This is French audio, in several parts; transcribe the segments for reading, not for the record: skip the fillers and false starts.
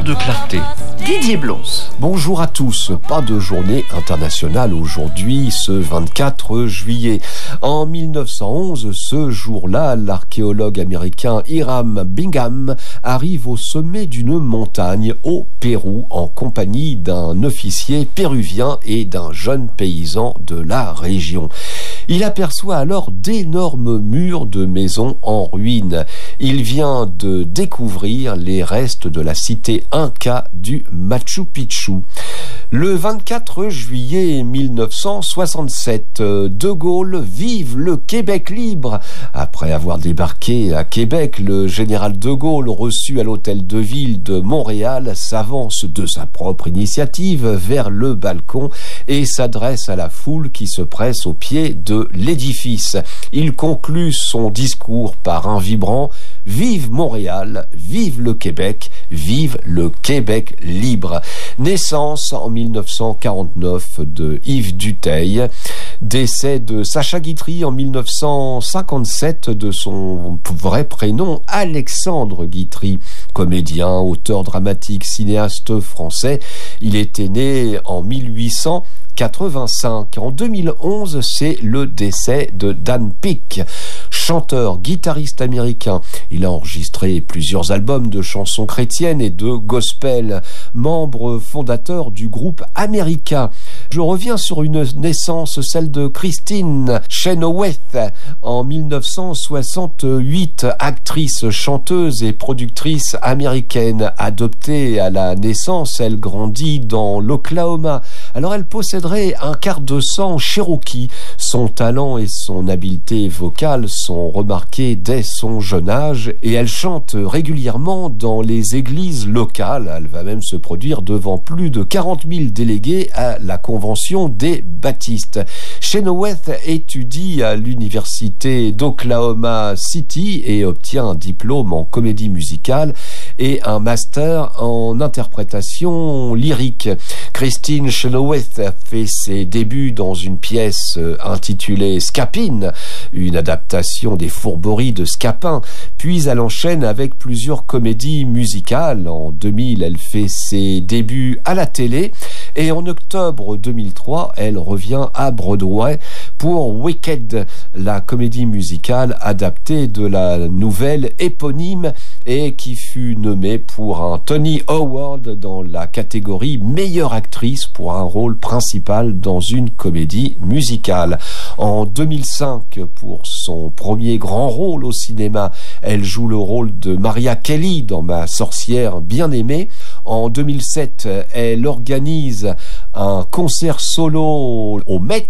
de clarté. Didier Blons. Bonjour à tous. Pas de journée internationale aujourd'hui, ce 24 juillet. En 1911, ce jour-là, l'archéologue américain Hiram Bingham arrive au sommet d'une montagne au Pérou en compagnie d'un officier péruvien et d'un jeune paysan de la région. Il aperçoit alors d'énormes murs de maisons en ruine. Il vient de découvrir les restes de la cité Inca du Machu Picchu. Le 24 juillet 1967, De Gaulle vive le Québec libre. Après avoir débarqué à Québec, le général De Gaulle, reçu à l'hôtel de ville de Montréal, s'avance de sa propre initiative vers le balcon et s'adresse à la foule qui se presse au pied de l'édifice. Il conclut son discours par un vibrant « Vive Montréal, vive le Québec, vive le Québec libre ». Naissance en 1949 de Yves Dutheil, décès de Sacha Guitry en 1957 de son vrai prénom Alexandre Guitry, comédien, auteur dramatique, cinéaste français. Il était né en 1885. En 2011, c'est le décès de Dan Peek, chanteur, guitariste américain. Il a enregistré plusieurs albums de chansons chrétiennes et de gospel, membre fondateur du groupe America. Je reviens sur une naissance, celle de Christine Chenoweth, en 1968, actrice, chanteuse et productrice américaine. Adoptée à la naissance, elle grandit dans l'Oklahoma. Alors elle posséderait un quart de sang cherokee. Son talent et son habileté vocale sont remarqués dès son jeune âge et elle chante régulièrement dans les églises locales. Elle va même se produire devant plus de 40 000 délégués à la Convention des Baptistes. Chenoweth étudie à l'université d'Oklahoma City et obtient un diplôme en comédie musicale et un master en interprétation lyrique. Christine Chenoweth a fait ses débuts dans une pièce intitulée Scapin, une adaptation des fourberies de Scapin, puis elle enchaîne avec plusieurs comédies musicales. En 2000, elle fait ses débuts à la télé et en octobre 2003, elle revient à Broadway pour Wicked, la comédie musicale adaptée de la nouvelle éponyme et qui fut nommée pour un Tony Award dans la catégorie meilleure actrice pour un rôle principal dans une comédie musicale. En 2005, pour son premier grand rôle au cinéma, elle joue le rôle de Maria Kelly dans Ma sorcière bien-aimée. En 2007, elle organise un concert solo au Met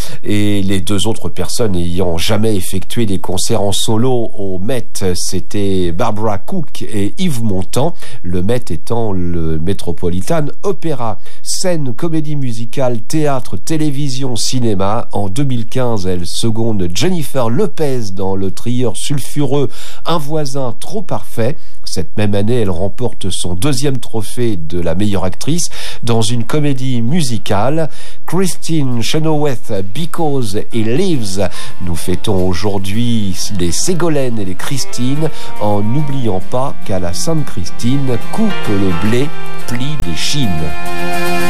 et les deux autres personnes ayant jamais effectué des concerts en solo au Met, c'était Barbara Cook et Yves Montand, le Met étant le Metropolitan Opera. Scène, comédie musicale, théâtre, télévision, cinéma. En 2015, elle seconde Jennifer Lopez dans le thriller sulfureux Un voisin trop parfait. Cette même année, elle remporte son deuxième trophée de la meilleure actrice dans une comédie musicale, Christine Chenoweth, Because He Lives. Nous fêtons aujourd'hui les Ségolène et les Christine en n'oubliant pas qu'à la Sainte Christine, coupe le blé, plie des chines.